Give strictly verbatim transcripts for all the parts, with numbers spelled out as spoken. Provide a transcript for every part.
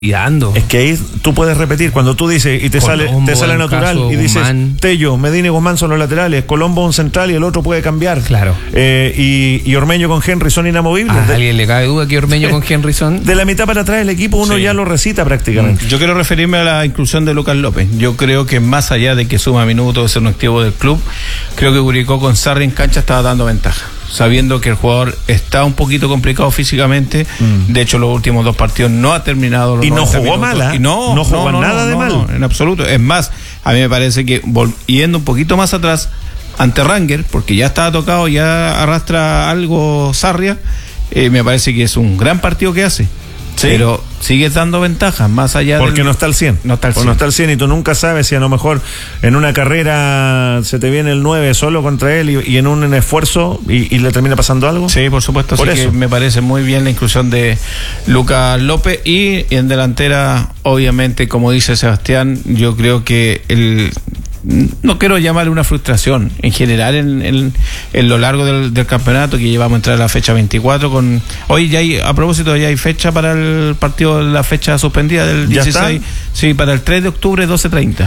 y dando. Es que ahí tú puedes repetir, cuando tú dices y te Colombo, sale te sale natural y dices Guzmán. Tello, Medina y Guzmán son los laterales, Colombo un central y el otro puede cambiar. Claro. Eh, y, y Ormeño con Henry son inamovibles. ¿A alguien le cabe duda que Ormeño con Henry son? De la mitad para atrás el equipo uno sí. ya lo recita prácticamente. Yo quiero referirme a la inclusión de Lucas López. Yo creo que más allá de que suma minutos, de ser un activo del club, creo que Curicó con Sarri en cancha estaba dando ventaja, sabiendo que el jugador está un poquito complicado físicamente. Mm. De hecho, los últimos dos partidos no ha terminado los y no jugó mala. Y no, no jugó no, nada no, de no, mal. No, en absoluto. Es más, a mí me parece que yendo un poquito más atrás ante Ranger, porque ya estaba tocado, ya arrastra algo Sarria, eh, me parece que es un gran partido que hace. Sí. Pero sigues dando ventajas más allá de. Porque del... no está al cien. No está al cien. No está al cien y tú nunca sabes si a lo mejor en una carrera se te viene el nueve solo contra él y, y en un esfuerzo y, y le termina pasando algo. Sí, por supuesto. Por sí eso. Que me parece muy bien la inclusión de Lucas López y en delantera, obviamente, como dice Sebastián, yo creo que el. No quiero llamarle una frustración en general en, en, en lo largo del, del campeonato, que llevamos a entrar a la fecha veinticuatro con hoy ya hay, a propósito, ya hay fecha para el partido, la fecha suspendida del dieciséis, sí, para el tres de octubre, doce treinta.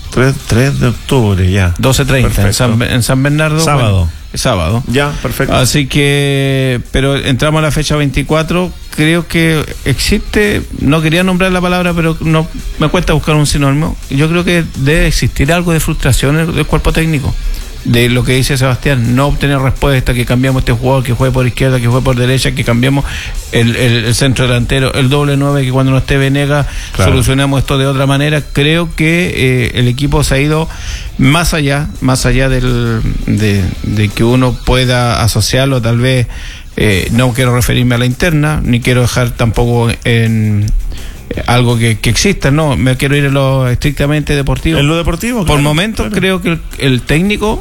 tres de octubre, ya. doce treinta en San, en San Bernardo. Sábado. Bueno, sábado. Ya, perfecto. Así que, pero entramos a la fecha veinticuatro, creo que existe, no quería nombrar la palabra, pero no me cuesta buscar un sinónimo. Yo creo que debe existir algo de frustración en el cuerpo técnico. De lo que dice Sebastián, no obtener respuesta, que cambiamos este jugador, que juegue por izquierda, que juegue por derecha, que cambiamos el, el, el centro delantero, el doble nueve, que cuando no esté Venegas claro. solucionamos esto de otra manera. Creo que eh, el equipo se ha ido más allá, más allá del, de, de que uno pueda asociarlo, tal vez, eh, no quiero referirme a la interna, ni quiero dejar tampoco en... algo que, que exista, no, me quiero ir en lo estrictamente deportivo. En lo deportivo, por claro, momentos claro. creo que el, el técnico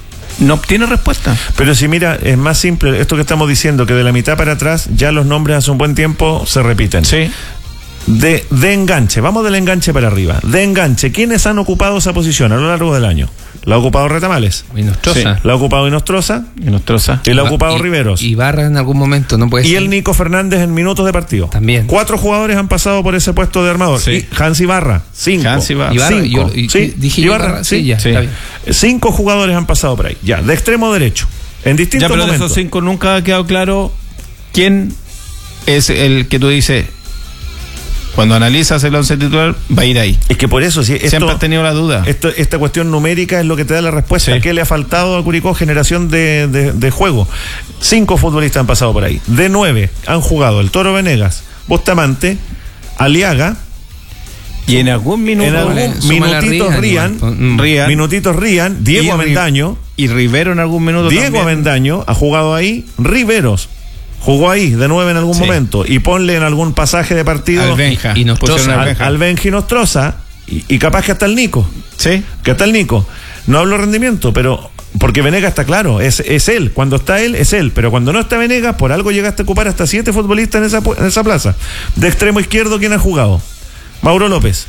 no obtiene respuesta. Pero si mira, es más simple esto que estamos diciendo, que de la mitad para atrás ya los nombres hace un buen tiempo se repiten. Sí. De, de enganche, vamos del enganche para arriba. De enganche, ¿quiénes han ocupado esa posición a lo largo del año? La ha ocupado Retamales. Inostroza. Sí. La ha ocupado Inostroza. Inostroza. Y la ha ocupado y, Riveros. Y Barra en algún momento, no puede y ser. el Nico Fernández en minutos de partido. También. Cuatro jugadores han pasado por ese puesto de armador. Sí. Y Hans Ibarra, cinco. Hans Ibarra. Ibarra cinco. yo, y, sí. Dije Ibarra, Ibarra, sí, sí, ya, sí. Está bien. Cinco jugadores han pasado por ahí. Ya, de extremo derecho. En distintos ya, pero momentos. de esos cinco nunca ha quedado claro quién es el que tú dices. Cuando analizas el once titular, va a ir ahí. Es que por eso, si esto, siempre has tenido la duda. Esto, esta cuestión numérica es lo que te da la respuesta. Sí. ¿Qué le ha faltado a Curicó? Generación de, de, de juego. Cinco futbolistas han pasado por ahí. De nueve han jugado el Toro Venegas, Bustamante, Aliaga. Y en algún minuto. En algún vale, minutitos Rían, Rían, Rían, minutitos Rían, Diego y, Avendaño. Y Rivero en algún minuto. Diego también. Avendaño ha jugado ahí. Riveros jugó ahí de nueve en algún sí. momento. Y ponle en algún pasaje de partido al Benja, y Nostroza, al, al Benja y Nostroza. Y, y capaz que hasta el Nico. Sí. Que hasta el Nico. No hablo rendimiento, pero porque Venegas está claro, es, es él. Cuando está él, es él. Pero cuando no está Venegas, por algo llegaste a ocupar hasta siete futbolistas en esa, en esa plaza. De extremo izquierdo, ¿quién ha jugado? Mauro López.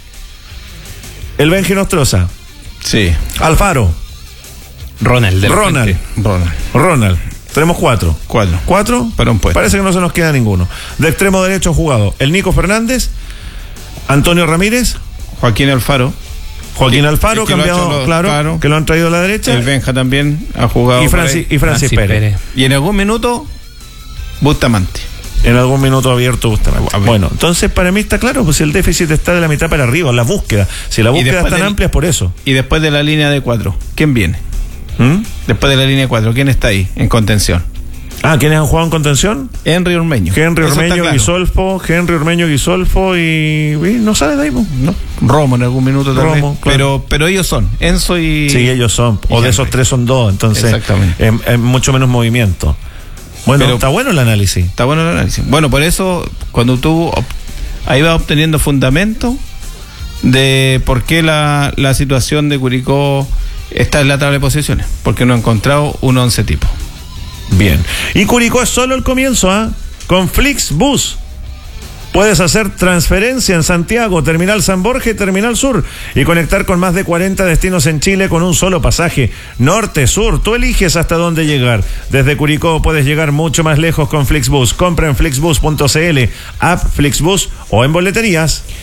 El Benji Nostroza. Sí. Alfaro. Ronald. De Ronald. Ronald. Ronald. Tenemos cuatro. Cuatro. ¿Cuatro? Para un puesto. Parece que no se nos queda ninguno. De extremo derecho ha jugado el Nico Fernández, Antonio Ramírez, Joaquín Alfaro. Joaquín Alfaro, cambiado, lo, claro, claro, que lo han traído a la derecha. El Benja también ha jugado. Y Francis, y Francis Pérez. Pérez. Y en algún minuto, Bustamante. En algún minuto abierto Bustamante. Bueno, entonces para mí está claro, pues si el déficit está de la mitad para arriba, la búsqueda. Si la búsqueda es tan del, amplia es por eso. Y después de la línea de cuatro, ¿quién viene? ¿Mm? Después de la línea de cuatro, ¿quién está ahí en contención? Ah, ¿quiénes han jugado en contención? Henry Ormeño. Henry Ormeño, claro. Guisolfo, Henry Ormeño, Guisolfo y, y no sale de ahí, ¿no? Romo en algún minuto también. Romo, claro. Pero, pero ellos son, Enzo y... Sí, ellos son. O de esos tres son dos, entonces exactamente. Es, es mucho menos movimiento. Bueno, pero está bueno el análisis. Está bueno el análisis. Bueno, por eso, cuando tú ahí vas obteniendo fundamento de por qué la, la situación de Curicó está en la tabla de posiciones, porque no ha encontrado un once tipo. Bien. Y Curicó es solo el comienzo, ¿ah? ¿eh? Con Flixbus. Puedes hacer transferencia en Santiago, Terminal San Borja y Terminal Sur y conectar con más de cuarenta destinos en Chile con un solo pasaje. Norte, sur, tú eliges hasta dónde llegar. Desde Curicó puedes llegar mucho más lejos con Flixbus. Compra en flixbus punto c l, app Flixbus o en boleterías.